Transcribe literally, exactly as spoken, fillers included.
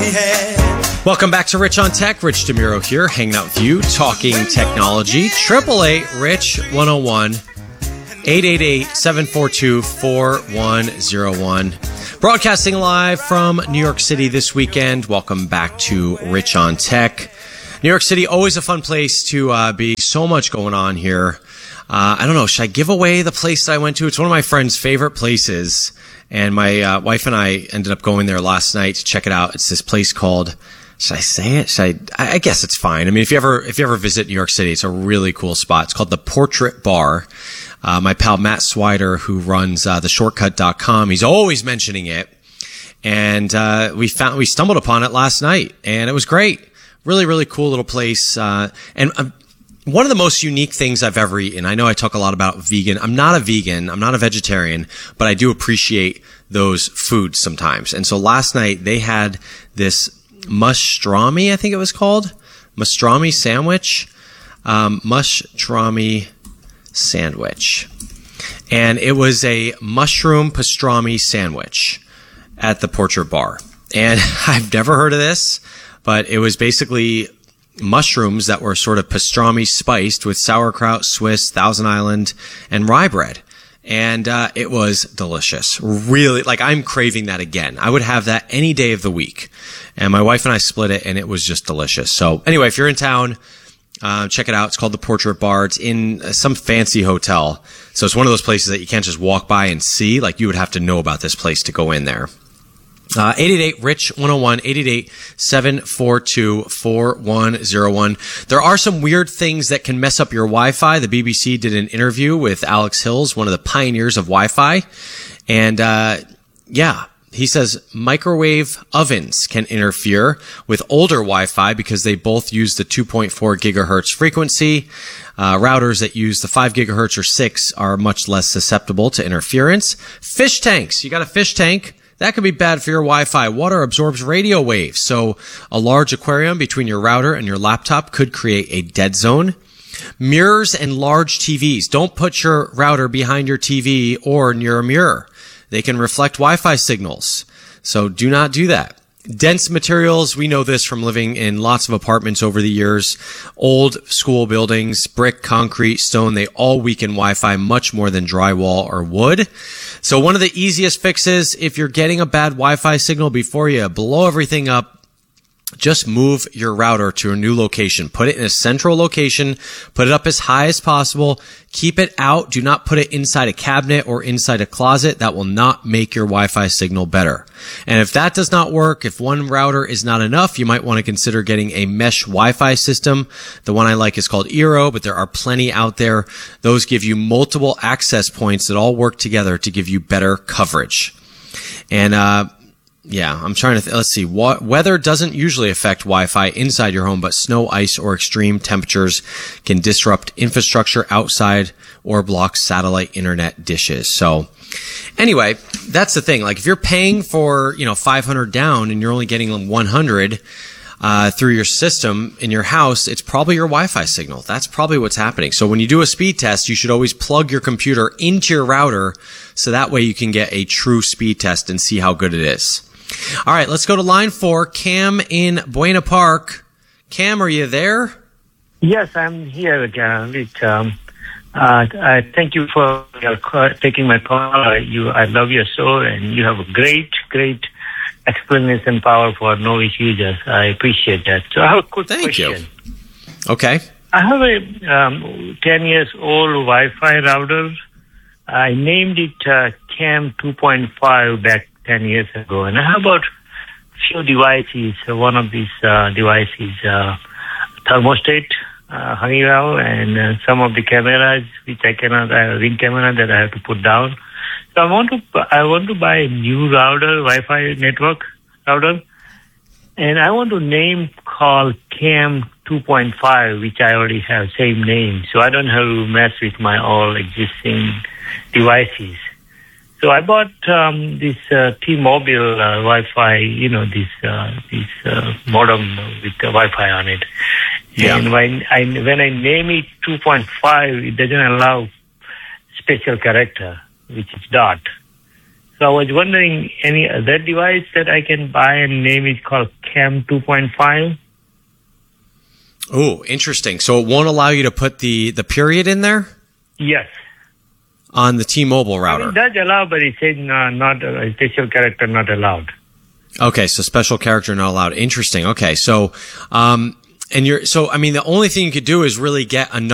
head. Welcome back to Rich on Tech. Rich DeMuro here, hanging out with you, talking technology. eight eight eight, RICH one oh one, eight eight eight, seven four two, four one zero one. Broadcasting live from New York City this weekend. Welcome back to Rich on Tech. New York City, always a fun place to uh, be. So much going on here. Uh, I don't know, should I give away the place that I went to? It's one of my friend's favorite places. And my uh, wife and I ended up going there last night to check it out. It's this place called, should I say it? Should I, I guess it's fine. I mean, if you ever, if you ever visit New York City, it's a really cool spot. It's called the Portrait Bar. Uh, my pal Matt Swider, who runs uh, the shortcut dot com, he's always mentioning it. And uh, we found, we stumbled upon it last night, and it was great. Really, really cool little place. Uh, and um, one of the most unique things I've ever eaten, I know I talk a lot about vegan. I'm not a vegan. I'm not a vegetarian, but I do appreciate those foods sometimes. And so last night they had this mustrami, I think it was called. Mustrami sandwich. Um, mustrami sandwich. And it was a mushroom pastrami sandwich at the Portrait Bar. And I've never heard of this, but it was basically mushrooms that were sort of pastrami spiced with sauerkraut, Swiss, Thousand Island, and rye bread. And uh, it was delicious. Really, like, I'm craving that again. I would have that any day of the week. And my wife and I split it, and it was just delicious. So anyway, if you're in town, uh, check it out. It's called the Portrait Bar. It's in uh, some fancy hotel. So it's one of those places that you can't just walk by and see. Like, you would have to know about this place to go in there. Uh, eight eight eight, RICH one oh one, eight eight eight, seven four two, four one zero one. There are some weird things that can mess up your Wi-Fi. The B B C did an interview with Alex Hills, one of the pioneers of Wi-Fi. And, uh, yeah, he says microwave ovens can interfere with older Wi-Fi because they both use the two point four gigahertz frequency. Uh, routers that use the five gigahertz or six are much less susceptible to interference. Fish tanks. You got a fish tank. That could be bad for your Wi-Fi. Water absorbs radio waves, so a large aquarium between your router and your laptop could create a dead zone. Mirrors and large T Vs. Don't put your router behind your T V or near a mirror. They can reflect Wi-Fi signals, so do not do that. Dense materials, we know this from living in lots of apartments over the years. Old school buildings, brick, concrete, stone, they all weaken Wi-Fi much more than drywall or wood. So one of the easiest fixes, if you're getting a bad Wi-Fi signal before you blow everything up, just move your router to a new location. Put it in a central location. Put it up as high as possible. Keep it out. Do not put it inside a cabinet or inside a closet. That will not make your Wi-Fi signal better. And if that does not work, if one router is not enough, you might want to consider getting a mesh Wi-Fi system. The one I like is called Eero, but there are plenty out there. Those give you multiple access points that all work together to give you better coverage. And, uh, Yeah, I'm trying to, th- let's see. Wa- weather doesn't usually affect Wi-Fi inside your home, but snow, ice, or extreme temperatures can disrupt infrastructure outside or block satellite internet dishes. So anyway, that's the thing. Like, if you're paying for, you know, five hundred down and you're only getting one hundred uh, through your system in your house, it's probably your Wi-Fi signal. That's probably what's happening. So when you do a speed test, you should always plug your computer into your router so that way you can get a true speed test and see how good it is. All right, let's go to line four. Cam in Buena Park. Cam, are you there? Yes, I'm here again. It, um, uh, I thank you for uh, taking my call. Uh, you, I love your show, and you have a great, great explanation power for novice users. I appreciate that. So I have a quick Thank question. you. Okay. I have a um, ten years old Wi-Fi router. I named it uh, Cam two point five back ten years ago. And how about few devices? So one of these uh, devices, uh, thermostat, uh, Honeywell, and uh, some of the cameras, which I cannot, uh, ring camera that I have to put down. So I want to, I want to buy a new router, Wi-Fi network router, and I want to name call Cam two point five, which I already have same name. So I don't have to mess with my all existing devices. So I bought um, this uh, T-Mobile uh, Wi-Fi, you know, this uh, this uh, modem with the Wi-Fi on it. Yeah. And when I when I name it two point five, it doesn't allow special character, which is dot. So I was wondering, any other device that I can buy and name it called Cam two point five? Oh, interesting. So it won't allow you to put the, the period in there Yes. on the T-Mobile I router? mean, it does allow, but it says uh, not uh, special character not allowed. Okay, so special character not allowed. Interesting. Okay, so um, and you're so I mean the only thing you could do is really get another.